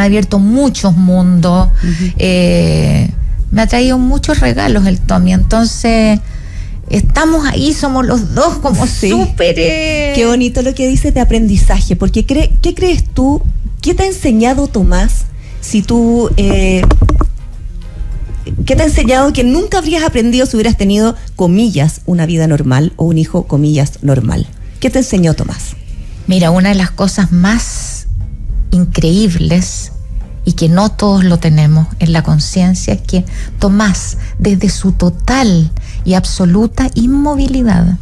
abierto muchos mundos, me ha traído muchos regalos el Tommy, entonces estamos ahí, somos los dos como súper... Qué bonito lo que dices de aprendizaje, porque ¿qué crees tú? ¿Qué te ha enseñado Tomás? Si tú... ¿qué te ha enseñado que nunca habrías aprendido si hubieras tenido, comillas, una vida normal o un hijo, comillas, normal? ¿Qué te enseñó Tomás? Mira, una de las cosas más increíbles y que no todos lo tenemos en la conciencia es que Tomás, desde su total y absoluta inmovilidad,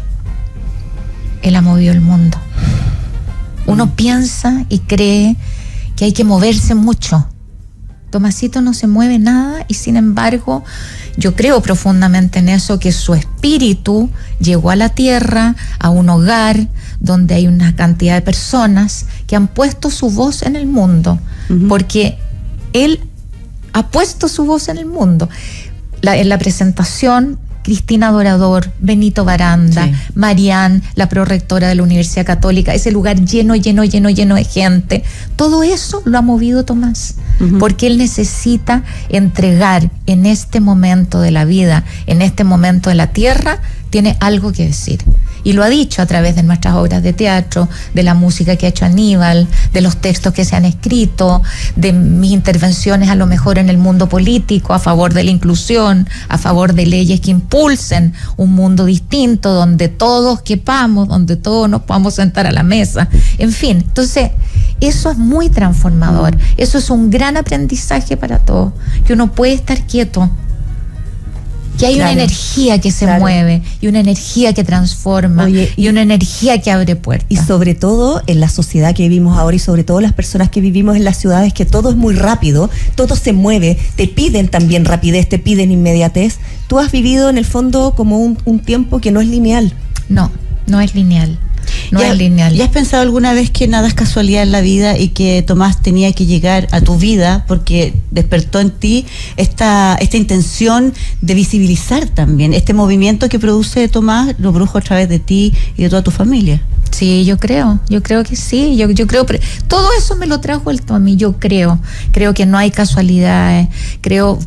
él ha movido el mundo. Uno piensa y cree que hay que moverse mucho. Tomasito no se mueve nada y sin embargo yo creo profundamente en eso, que su espíritu llegó a la tierra, a un hogar donde hay una cantidad de personas que han puesto su voz en el mundo, porque él ha puesto su voz en el mundo. En la presentación, Cristina Dorador, Benito Baranda, Marián, la prorectora de la Universidad Católica, ese lugar lleno de gente, todo eso lo ha movido Tomás, porque él necesita entregar en este momento de la vida, en este momento de la tierra, tiene algo que decir. Y lo ha dicho a través de nuestras obras de teatro, de la música que ha hecho Aníbal, de los textos que se han escrito, de mis intervenciones a lo mejor en el mundo político, a favor de la inclusión, a favor de leyes que impulsen un mundo distinto, donde todos quepamos, donde todos nos podamos sentar a la mesa. En fin, entonces, eso es muy transformador. Eso es un gran aprendizaje para todos, que uno puede estar quieto, que hay una energía que se mueve y una energía que transforma. Oye, y una energía que abre puertas. Y sobre todo en la sociedad que vivimos ahora y sobre todo las personas que vivimos en las ciudades, que todo es muy rápido, todo se mueve, te piden también rapidez, te piden inmediatez. Tú has vivido en el fondo como un tiempo que no es lineal. No es lineal. No es lineal. ¿Y has pensado alguna vez que nada es casualidad en la vida y que Tomás tenía que llegar a tu vida porque despertó en ti esta intención de visibilizar también este movimiento que produce Tomás, lo produjo a través de ti y de toda tu familia? Sí, yo creo que sí, yo creo, todo eso me lo trajo el Tommy, yo creo que no hay casualidades, creo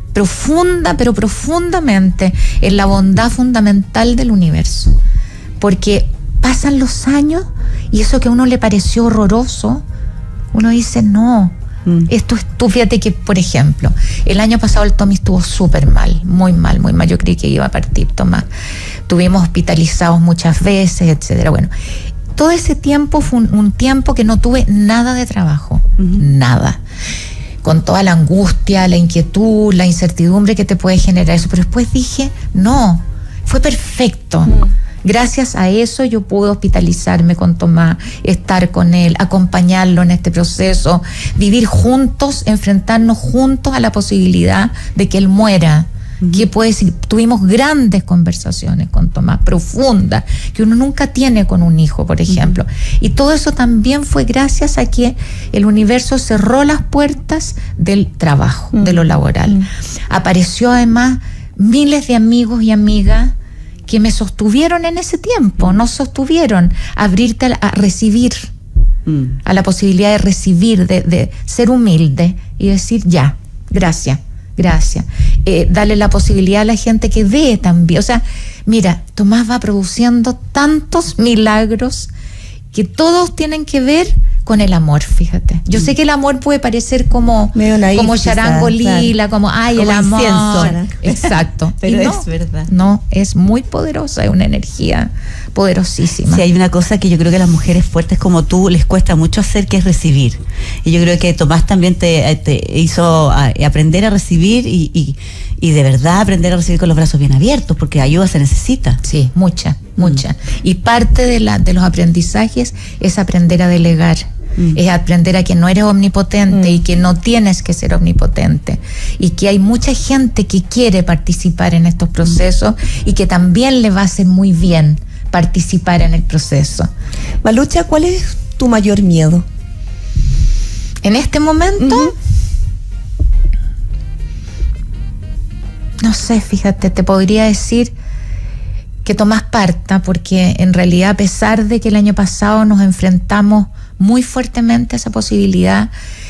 profundamente en la bondad fundamental del universo, porque pasan los años y eso que a uno le pareció horroroso, uno dice no, esto es tú. Fíjate que, por ejemplo, el año pasado el Tommy estuvo súper mal, muy mal, yo creí que iba a partir Tomás, tuvimos hospitalizados muchas veces, etcétera. Bueno, todo ese tiempo fue un tiempo que no tuve nada de trabajo, nada, con toda la angustia, la inquietud, la incertidumbre que te puede generar eso, pero después dije no, fue perfecto. Gracias a eso yo pude hospitalizarme con Tomás, estar con él, acompañarlo en este proceso, vivir juntos, enfrentarnos juntos a la posibilidad de que él muera. Que puede decir, tuvimos grandes conversaciones con Tomás, profundas, que uno nunca tiene con un hijo, por ejemplo. Y todo eso también fue gracias a que el universo cerró las puertas del trabajo, de lo laboral. Apareció además miles de amigos y amigas que me sostuvieron en ese tiempo, nos sostuvieron, abrirte a recibir, a la posibilidad de recibir, de ser humilde y decir ya, gracias. Darle la posibilidad a la gente que ve también. O sea, mira, Tomás va produciendo tantos milagros que todos tienen que ver con el amor, fíjate. Yo sé que el amor puede parecer como charango lila, como ay, como el amor. Incienso. Exacto. Pero no, es verdad. No, es muy poderosa, es una energía poderosísima. Sí, hay una cosa que yo creo que a las mujeres fuertes como tú les cuesta mucho hacer, que es recibir. Y yo creo que Tomás también te hizo aprender a recibir y de verdad aprender a recibir con los brazos bien abiertos, porque ayuda se necesita. Sí, mucha. Y parte de los aprendizajes es aprender a delegar. Es aprender a que no eres omnipotente y que no tienes que ser omnipotente, y que hay mucha gente que quiere participar en estos procesos y que también le va a hacer muy bien participar en el proceso. Malucha, ¿cuál es tu mayor miedo? En este momento, no sé, fíjate, te podría decir que Tomás parta, porque en realidad, a pesar de que el año pasado nos enfrentamos muy fuertemente a esa posibilidad,